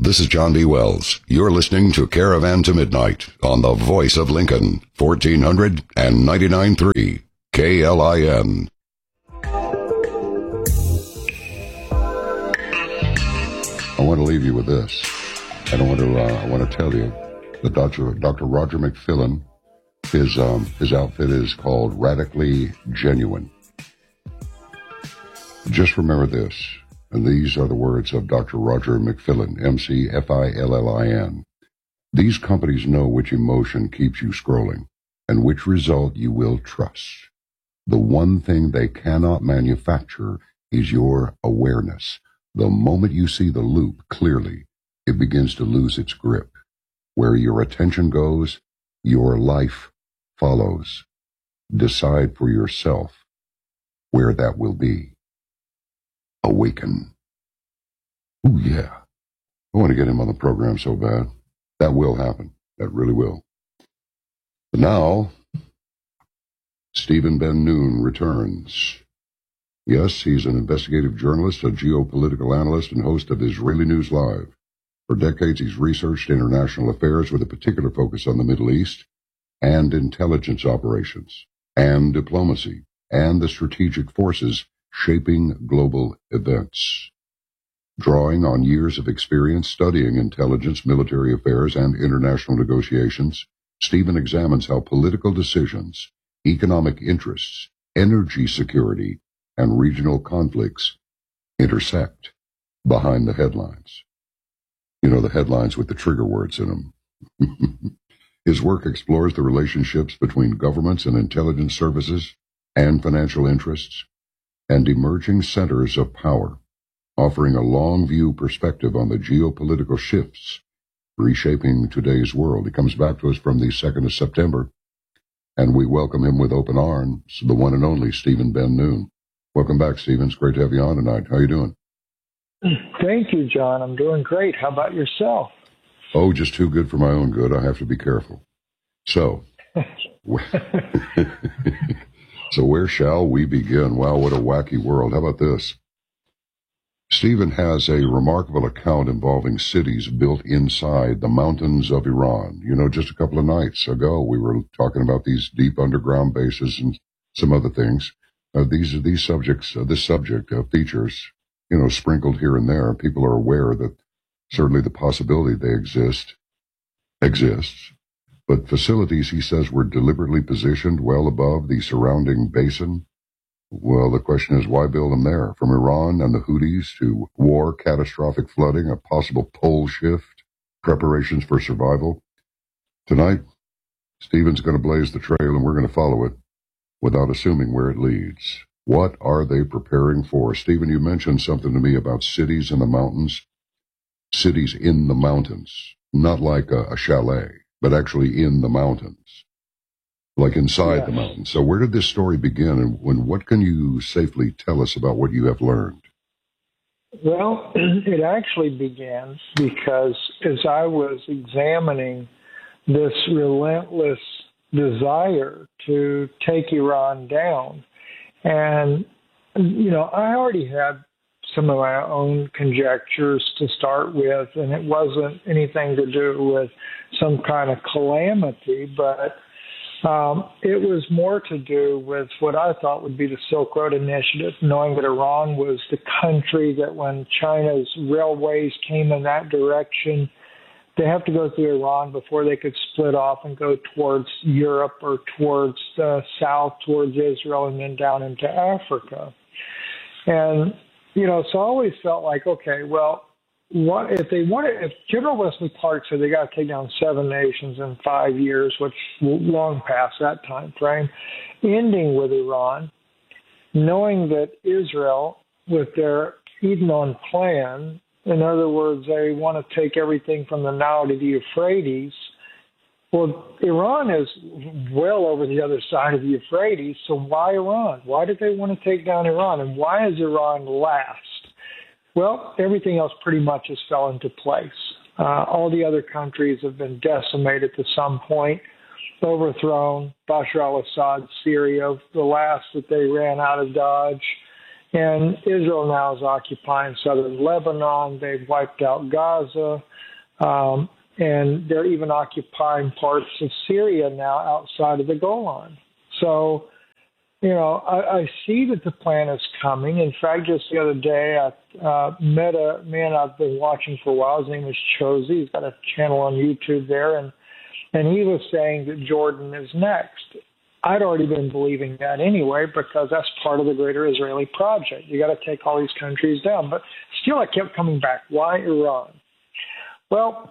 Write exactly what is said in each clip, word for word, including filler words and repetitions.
This is John B. Wells. You're listening to Caravan to Midnight on the Voice of Lincoln, fourteen ninety-nine point three K L I N. I want to leave you with this. I don't want to. Uh, I want to tell you that Doctor Doctor Roger McFillin, his um, his outfit is called Radically Genuine. Just remember this, and these are the words of Doctor Roger McFillin, M C F I L L I N. These companies know which emotion keeps you scrolling and which result you will trust. The one thing they cannot manufacture is your awareness. The moment you see the loop clearly, it begins to lose its grip. Where your attention goes, your life follows. Decide for yourself where that will be. Awaken. Ooh, yeah. I want to get him on the program so bad. That will happen. That really will. But now, Stephen Ben-Nun returns. Yes, he's an investigative journalist, a geopolitical analyst, and host of Israeli News Live. For decades, he's researched international affairs with a particular focus on the Middle East and intelligence operations and diplomacy and the strategic forces shaping global events. Drawing on years of experience studying intelligence, military affairs, and international negotiations, Stephen examines how political decisions, economic interests, energy security, and regional conflicts intersect behind the headlines. You know, the headlines with the trigger words in them. His work explores the relationships between governments and intelligence services and financial interests and emerging centers of power, offering a long-view perspective on the geopolitical shifts reshaping today's world. He comes back to us from the second of September, and we welcome him with open arms, the one and only Stephen Ben-Nun. Welcome back, Stephen. It's great to have you on tonight. How are you doing? Thank you, John. I'm doing great. How about yourself? Oh, just too good for my own good. I have to be careful. So, so where shall we begin? Wow, what a wacky world. How about this? Stephen has a remarkable account involving cities built inside the mountains of Iran. You know, just a couple of nights ago, we were talking about these deep underground bases and some other things. Uh, these are these subjects, uh, this subject uh, features, you know, sprinkled here and there. People are aware that certainly the possibility they exist exists. But facilities, he says, were deliberately positioned well above the surrounding basin. Well, the question is, why build them there? From Iran and the Houthis to war, catastrophic flooding, a possible pole shift, preparations for survival. Tonight, Stephen's going to blaze the trail, and we're going to follow it without assuming where it leads. What are they preparing for? Stephen, you mentioned something to me about cities in the mountains. Cities in the mountains, not like a, a chalet, but actually in the mountains, like inside yes. the mountains. So where did this story begin, and when, what can you safely tell us about what you have learned? Well, it actually began because as I was examining this relentless desire to take Iran down, and, you know, I already had some of my own conjectures to start with, and it wasn't anything to do with some kind of calamity, but um, it was more to do with what I thought would be the Silk Road Initiative, knowing that Iran was the country that when China's railways came in that direction, they have to go through Iran before they could split off and go towards Europe or towards the south, towards Israel, and then down into Africa. And you know, so I always felt like, okay, well, what if they wanted, if General Wesley Clark said they got to take down seven nations in five years, which long past that time frame, ending with Iran, knowing that Israel, with their Ednon plan, in other words, they want to take everything from the Nile to the Euphrates. Well, Iran is well over the other side of the Euphrates, so why Iran? Why did they want to take down Iran, and why is Iran last? Well, everything else pretty much has fell into place. Uh, all the other countries have been decimated to some point, overthrown. Bashar al-Assad, Syria, the last that they ran out of Dodge. And Israel now is occupying southern Lebanon. They've wiped out Gaza. Um, and they're even occupying parts of Syria now outside of the Golan. So, you know, I, I see that the plan is coming. In fact, just the other day, I uh, met a man I've been watching for a while. His name is Chosi. He's got a channel on YouTube there. And, and he was saying that Jordan is next. I'd already been believing that anyway, because that's part of the greater Israeli project. You got to take all these countries down. But still, I kept coming back. Why Iran? Well,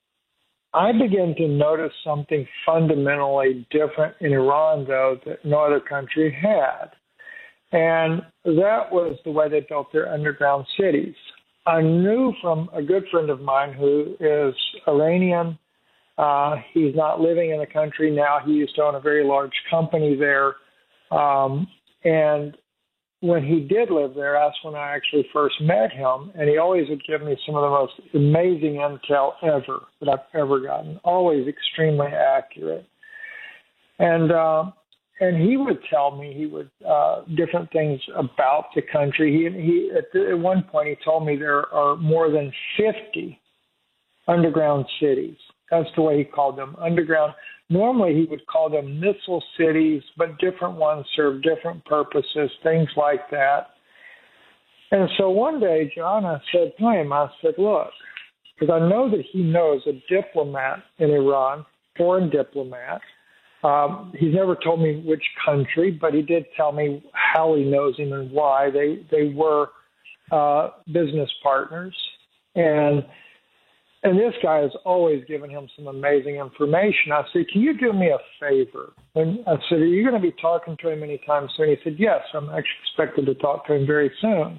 I began to notice something fundamentally different in Iran, though, that no other country had. And that was the way they built their underground cities. I knew from a good friend of mine who is Iranian. Uh, he's not living in the country now. He used to own a very large company there. Um, and when he did live there, that's when I actually first met him. And he always would give me some of the most amazing intel ever that I've ever gotten, always extremely accurate. And uh, and he would tell me he would uh, different things about the country. He, he at, the, at one point, he told me there are more than fifty underground cities. That's the way he called them, underground. Normally, he would call them missile cities, but different ones serve different purposes, things like that. And so one day, John, I said to him, I said, look, because I know that he knows a diplomat in Iran, foreign diplomat. Um, he's never told me which country, but he did tell me how he knows him and why. They, they were uh, business partners. And And this guy has always given him some amazing information. I said, can you do me a favor? And I said, are you going to be talking to him anytime soon? He said, yes, I'm actually expected to talk to him very soon.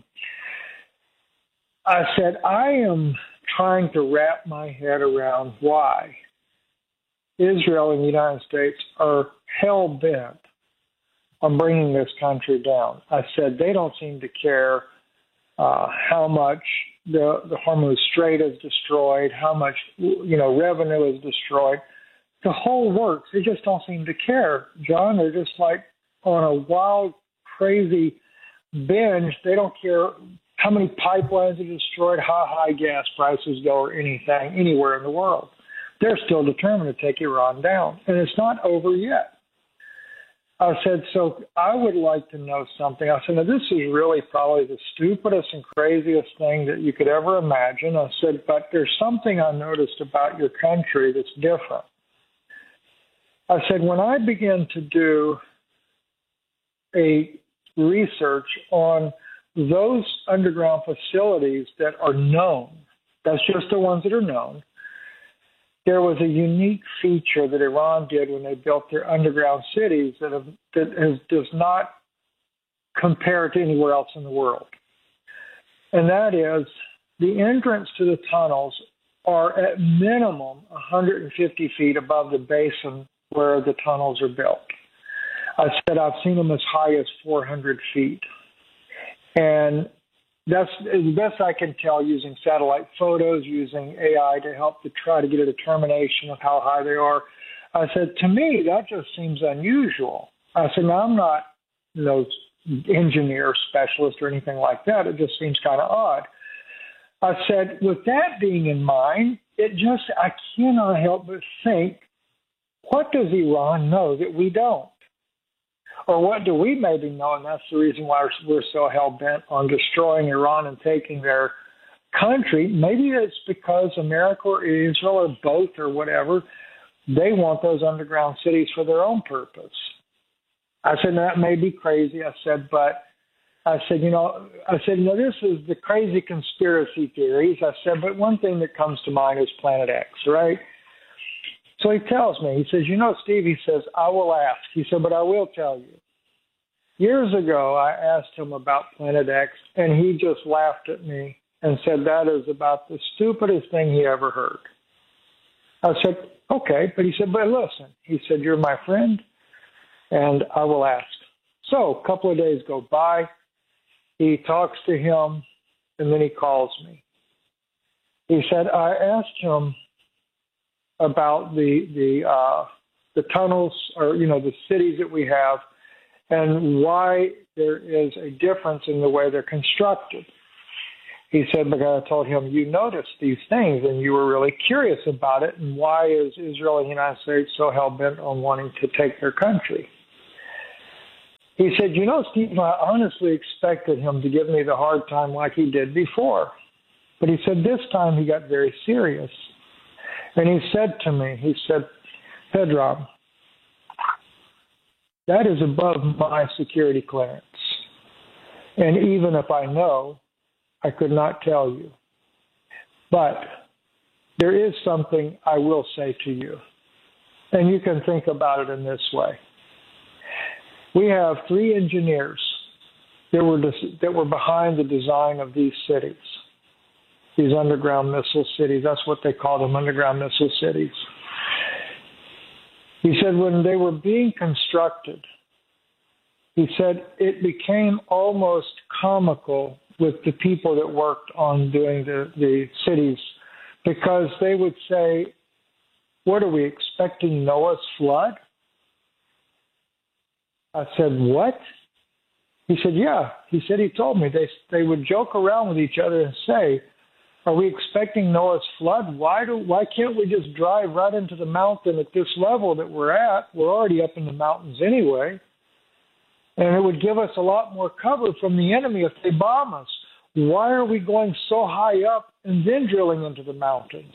I said, I am trying to wrap my head around why Israel and the United States are hell-bent on bringing this country down. I said, they don't seem to care uh, how much The, the Hormuz Strait is destroyed, how much, you know, revenue is destroyed. The whole works. They just don't seem to care, John. They're just like on a wild, crazy binge. They don't care how many pipelines are destroyed, how high gas prices go, or anything, anywhere in the world. They're still determined to take Iran down, and it's not over yet. I said, so I would like to know something. I said, now, this is really probably the stupidest and craziest thing that you could ever imagine. I said, but there's something I noticed about your country that's different. I said, when I began to do a research on those underground facilities that are known, that's just the ones that are known, there was a unique feature that Iran did when they built their underground cities that, have, that has, does not compare to anywhere else in the world. And that is the entrance to the tunnels are at minimum one hundred fifty feet above the basin where the tunnels are built. I said I've seen them as high as four hundred feet. And that's the best I can tell using satellite photos, using A I to help to try to get a determination of how high they are. I said, to me, that just seems unusual. I said, now, I'm not, you know, engineer specialist or anything like that. It just seems kind of odd. I said, with that being in mind, it just, I cannot help but think, what does Iran know that we don't? Or what do we maybe know, and that's the reason why we're so hell-bent on destroying Iran and taking their country. Maybe it's because America or Israel or both or whatever, they want those underground cities for their own purpose. I said, that may be crazy. I said, but I said, you know, I said, you know, this is the crazy conspiracy theories. I said, but one thing that comes to mind is Planet X, right? So he tells me, he says, you know, Steve, he says, I will ask. He said, but I will tell you. Years ago, I asked him about Planet X, and he just laughed at me and said that is about the stupidest thing he ever heard. I said, okay. But he said, but listen. He said, you're my friend, and I will ask. So a couple of days go by. He talks to him, and then he calls me. He said, I asked him about the the uh, the tunnels, or you know, the cities that we have, and why there is a difference in the way they're constructed. He said, because I told him, you noticed these things and you were really curious about it, and why is Israel and the United States so hell-bent on wanting to take their country? He said, you know, Steve, I honestly expected him to give me the hard time like he did before. But he said this time he got very serious. And he said to me, he said, Pedram, that is above my security clearance. And even if I know, I could not tell you. But there is something I will say to you. And you can think about it in this way. We have three engineers that were, that were behind the design of these cities, these underground missile cities. That's what they call them, underground missile cities. He said when they were being constructed, he said it became almost comical with the people that worked on doing the, the cities, because they would say, what are we expecting, Noah's flood? I said, what? He said, yeah. He said, he told me they they would joke around with each other and say, are we expecting Noah's flood? Why do why can't we just drive right into the mountain at this level that we're at? We're already up in the mountains anyway. And it would give us a lot more cover from the enemy if they bomb us. Why are we going so high up and then drilling into the mountains?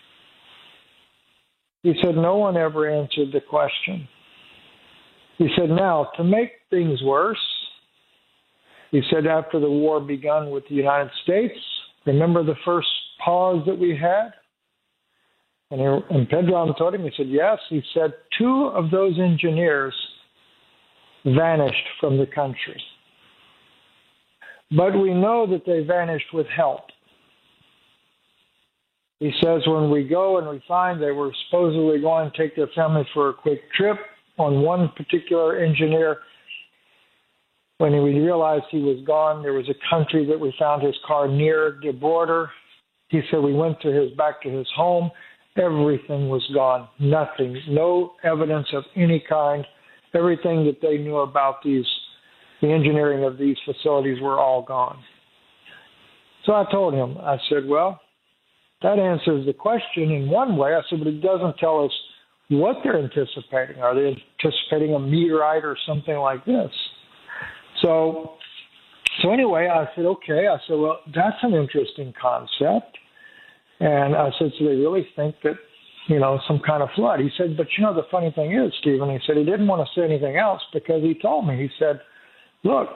He said, no one ever answered the question. He said, now, to make things worse, he said, after the war begun with the United States, remember the first pause that we had? And, he, and Pedram told him, he said, yes. He said, two of those engineers vanished from the country. But we know that they vanished with help. He says, when we go and we find they were supposedly going to take their family for a quick trip, on one particular engineer, when we realized he was gone, there was a country that we found his car near the border. He said we went to his back to his home. Everything was gone. Nothing. No evidence of any kind. Everything that they knew about these, the engineering of these facilities were all gone. So I told him, I said, well, that answers the question in one way. I said, but it doesn't tell us what they're anticipating. Are they anticipating a meteorite or something like this? So, so anyway, I said, okay. I said, well, that's an interesting concept. And I said, so they really think that, you know, some kind of flood. He said, but you know, the funny thing is, Stephen, he said he didn't want to say anything else because he told me, he said, look,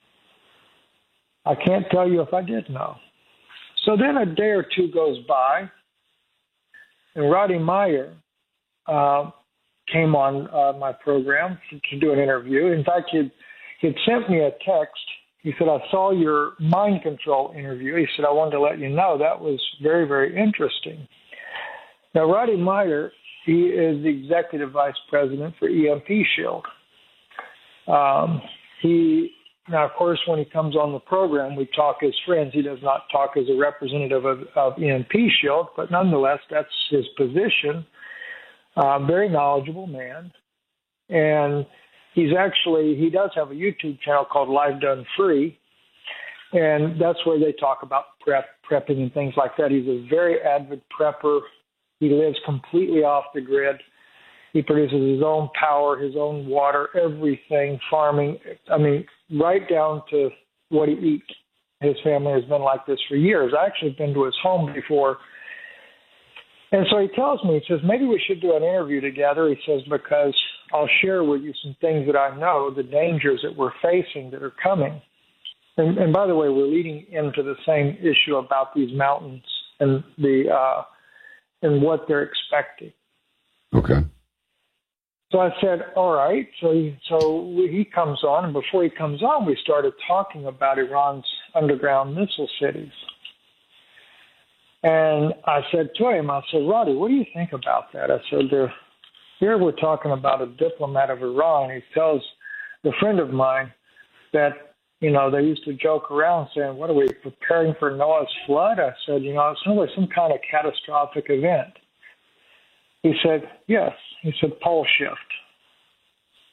I can't tell you if I did know. So then a day or two goes by, and Roddy Meyer uh, came on uh, my program to, to do an interview. In fact, he'd, he'd sent me a text. He said, I saw your mind control interview. He said, I wanted to let you know that was very, very interesting. Now, Roddy Meyer, he is the executive vice president for E M P Shield. Um, he Now, of course, when he comes on the program, we talk as friends. He does not talk as a representative of, of E M P Shield, but nonetheless, that's his position. Uh, very knowledgeable man. And he's actually, he does have a YouTube channel called Life Done Free, and that's where they talk about prep, prepping and things like that. He's a very avid prepper. He lives completely off the grid. He produces his own power, his own water, everything, farming. I mean, right down to what he eats. His family has been like this for years. I actually been to his home before. And so he tells me, he says, maybe we should do an interview together. He says, because I'll share with you some things that I know, the dangers that we're facing that are coming. And, and by the way, we're leading into the same issue about these mountains and the uh, and what they're expecting. Okay. So I said, all right. So he, so he comes on, and before he comes on, we started talking about Iran's underground missile cities. And I said to him, I said, Roddy, what do you think about that? I said, here we're talking about a diplomat of Iran. He tells a friend of mine that, you know, they used to joke around saying, what are we preparing for Noah's flood? I said, you know, it's always some kind of catastrophic event. He said, yes. He said, pole shift.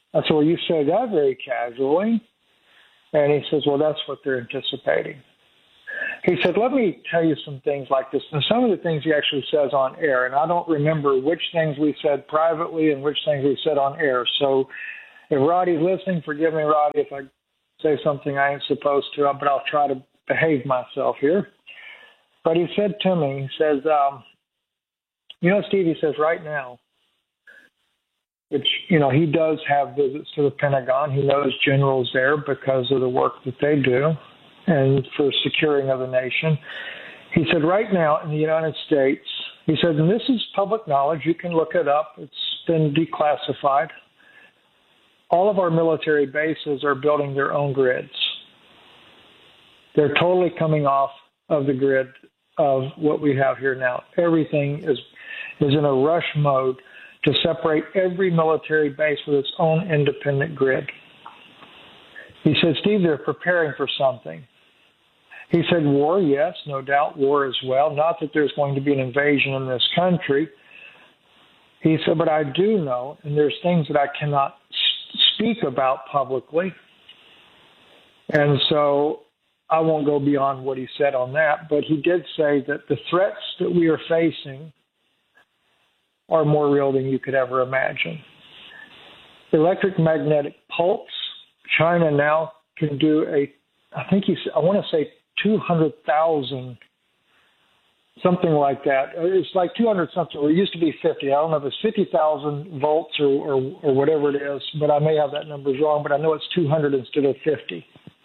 I said, well, you say that very casually. And he says, well, that's what they're anticipating. He said, let me tell you some things like this. And some of the things he actually says on air, and I don't remember which things we said privately and which things we said on air. So if Roddy's listening, forgive me, Roddy, if I say something I ain't supposed to, but I'll try to behave myself here. But he said to me, he says, um, you know, Steve, he says, right now, which, you know, he does have visits to the Pentagon. He knows generals there because of the work that they do and for securing of the nation. He said, right now in the United States, he said, and this is public knowledge, you can look it up, it's been declassified, all of our military bases are building their own grids. They're totally coming off of the grid of what we have here now. Everything is is in a rush mode to separate every military base with its own independent grid. He said, Steve, they're preparing for something. He said, war, yes, no doubt, war as well. Not that there's going to be an invasion in this country. He said, but I do know, and there's things that I cannot speak about publicly. And so I won't go beyond what he said on that, but he did say that the threats that we are facing are more real than you could ever imagine. Electric magnetic pulse, China now can do a, I think he's, I want to say two hundred thousand, something like that. It's like two hundred something, or it used to be fifty. I don't know if it's fifty thousand volts or, or, or whatever it is, but I may have that numbers wrong, but I know it's two hundred instead of fifty.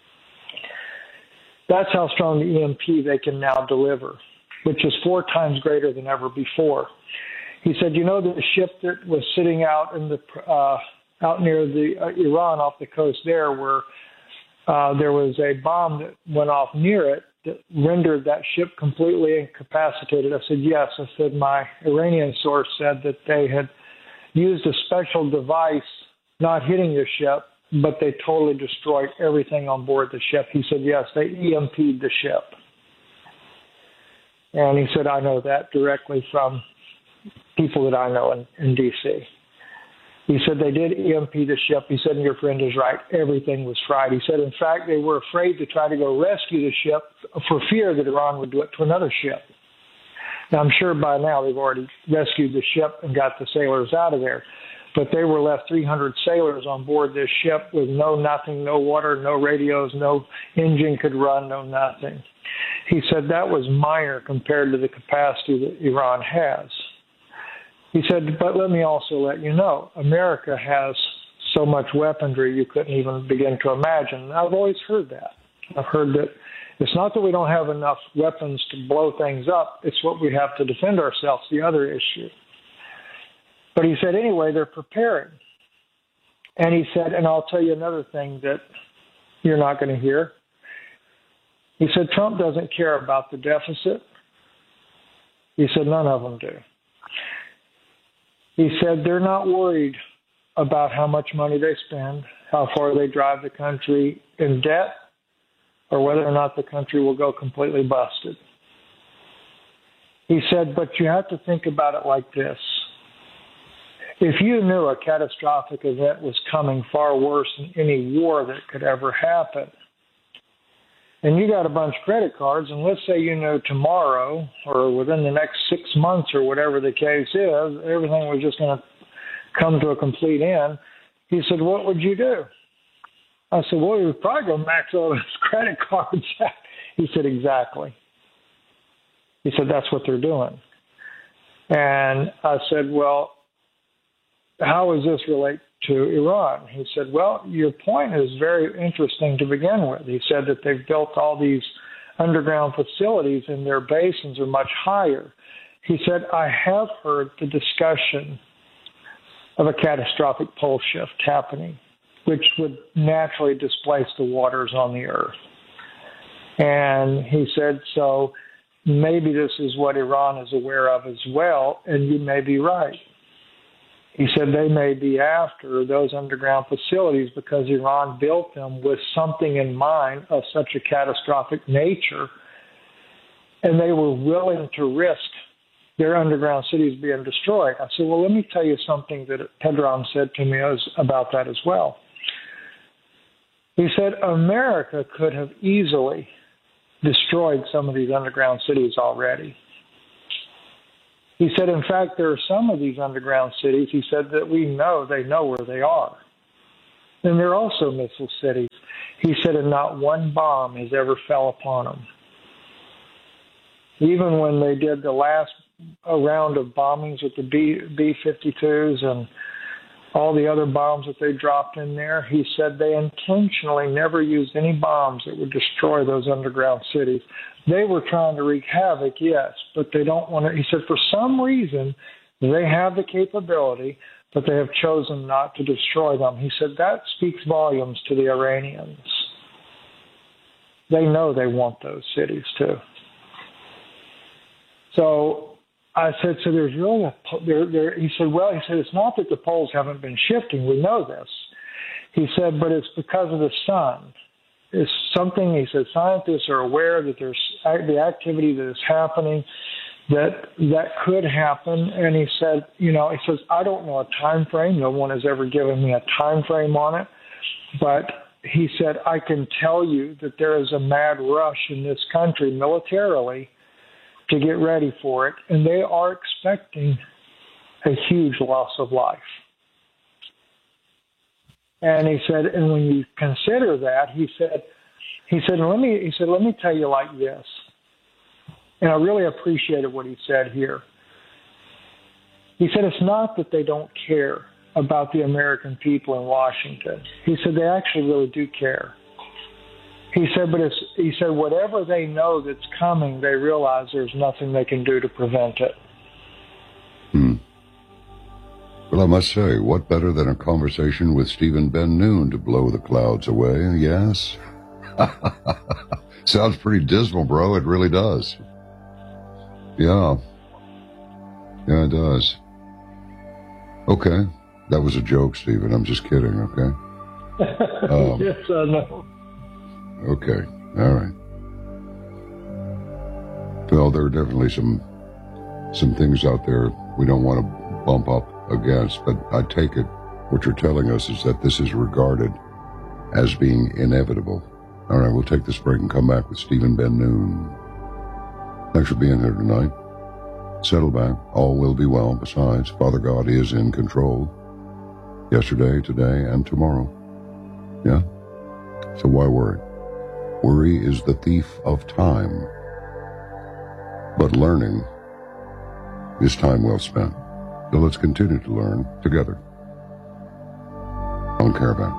That's how strong the E M P they can now deliver, which is four times greater than ever before. He said, you know, the ship that was sitting out in the uh, out near the uh, Iran off the coast there, where uh, there was a bomb that went off near it that rendered that ship completely incapacitated. I said, yes. I said, my Iranian source said that they had used a special device, not hitting the ship, but they totally destroyed everything on board the ship. He said, yes, they E M P'd the ship. And he said, I know that directly from people that I know in, in D C He said they did E M P the ship. He said, and your friend is right, everything was fried. He said, in fact, they were afraid to try to go rescue the ship for fear that Iran would do it to another ship. Now, I'm sure by now they've already rescued the ship and got the sailors out of there. But they were left three hundred sailors on board this ship with no nothing, no water, no radios, no engine could run, no nothing. He said that was minor compared to the capacity that Iran has. He said, but let me also let you know, America has so much weaponry you couldn't even begin to imagine. And I've always heard that. I've heard that it's not that we don't have enough weapons to blow things up, it's what we have to defend ourselves, the other issue. But he said, anyway, they're preparing. And he said, and I'll tell you another thing that you're not going to hear. He said, Trump doesn't care about the deficit. He said, none of them do. He said, they're not worried about how much money they spend, how far they drive the country in debt, or whether or not the country will go completely busted. He said, but you have to think about it like this. If you knew a catastrophic event was coming far worse than any war that could ever happen, and you got a bunch of credit cards, and let's say you know tomorrow or within the next six months or whatever the case is, everything was just going to come to a complete end, he said, what would you do? I said, well, we would probably go max all his credit cards out. He said, exactly. He said, that's what they're doing. And I said, well, how does this relate to Iran? He said, well, your point is very interesting to begin with. He said that they've built all these underground facilities and their basins are much higher. He said, I have heard the discussion of a catastrophic pole shift happening, which would naturally displace the waters on the earth. And he said, so maybe this is what Iran is aware of as well, and you may be right. He said they may be after those underground facilities because Iran built them with something in mind of such a catastrophic nature, and they were willing to risk their underground cities being destroyed. I said, well, let me tell you something that Pedron said to me about that as well. He said, America could have easily destroyed some of these underground cities already. He said, in fact, there are some of these underground cities, he said, that we know they know where they are. And they're also missile cities. He said, and not one bomb has ever fell upon them. Even when they did the last round of bombings with the B fifty-twos and all the other bombs that they dropped in there, he said they intentionally never used any bombs that would destroy those underground cities. They were trying to wreak havoc, yes, but they don't want to. He said for some reason they have the capability, but they have chosen not to destroy them. He said that speaks volumes to the Iranians. They know they want those cities too. So I said, so there's really a, there, there, he said, well, he said, it's not that the poles haven't been shifting. We know this. He said, but it's because of the sun. It's something, he said, scientists are aware that there's the activity that is happening, that that could happen. And he said, you know, he says, I don't know a time frame. No one has ever given me a time frame on it. But he said, I can tell you that there is a mad rush in this country militarily to get ready for it, and they are expecting a huge loss of life. And he said, and when you consider that, he said, he said, let me, he said, let me tell you like this. And I really appreciated what he said here. He said, it's not that they don't care about the American people in Washington. He said, they actually really do care. He said, but it's, he said, whatever they know that's coming, they realize there's nothing they can do to prevent it. Hmm. Well, I must say, what better than a conversation with Stephen Ben-Nun to blow the clouds away, yes? Sounds pretty dismal, bro. It really does. Yeah. Yeah, it does. Okay. That was a joke, Stephen. I'm just kidding, okay? Um, yes, I know. Okay, all right. Well, there are definitely some some things out there we don't want to bump up against, but I take it what you're telling us is that this is regarded as being inevitable. All right, we'll take this break and come back with Stephen Ben-Nun. Thanks for being here tonight. Settle back. All will be well. Besides, Father God is in control. Yesterday, today, and tomorrow. Yeah? So why worry? Worry is the thief of time. But learning is time well spent. So let's continue to learn together. On Caravan.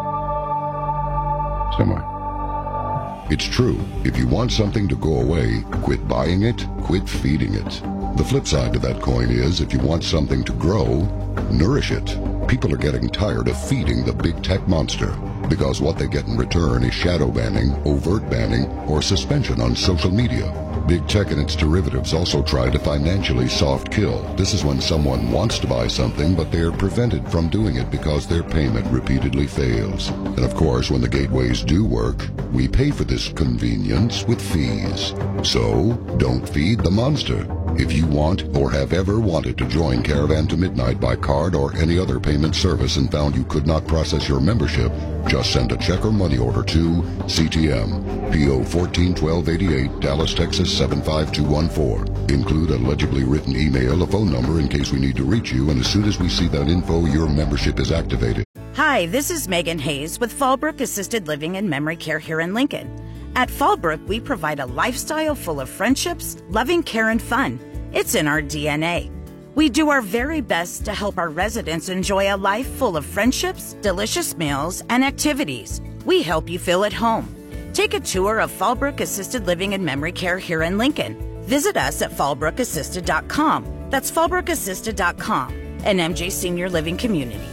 Semi. It's true. If you want something to go away, quit buying it, quit feeding it. The flip side to that coin is, if you want something to grow, nourish it. People are getting tired of feeding the big tech monster, because what they get in return is shadow banning, overt banning, or suspension on social media. Big tech and its derivatives also try to financially soft kill. This is when someone wants to buy something, but they are prevented from doing it because their payment repeatedly fails. And of course, when the gateways do work, we pay for this convenience with fees. So, don't feed the monster. If you want or have ever wanted to join Caravan to Midnight by card or any other payment service and found you could not process your membership, just send a check or money order to C T M, P O fourteen twelve eighty-eight, Dallas, Texas seven five two one four. Include a legibly written email, a phone number in case we need to reach you, and as soon as we see that info, your membership is activated. Hi, this is Megan Hayes with Fallbrook Assisted Living and Memory Care here in Lincoln. At Fallbrook, we provide a lifestyle full of friendships, loving care, and fun. It's in our D N A. We do our very best to help our residents enjoy a life full of friendships, delicious meals, and activities. We help you feel at home. Take a tour of Fallbrook Assisted Living and Memory Care here in Lincoln. Visit us at fallbrook assisted dot com. That's fallbrook assisted dot com, an M J Senior Living community.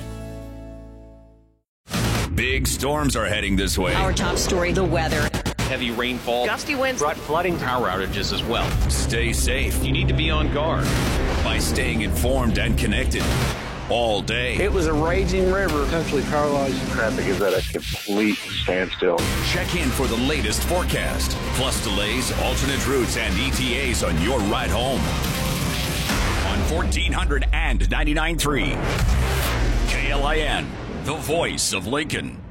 Big storms are heading this way. Our top story, the weather. Heavy rainfall, gusty winds, brought flooding, power outages as well. Stay safe. You need to be on guard by staying informed and connected all day. It was a raging river. Potentially paralyzing. Traffic is at a complete standstill. Check in for the latest forecast, plus delays, alternate routes, and E T As on your ride home. fourteen hundred and ninety-nine point three. K L I N, the voice of Lincoln.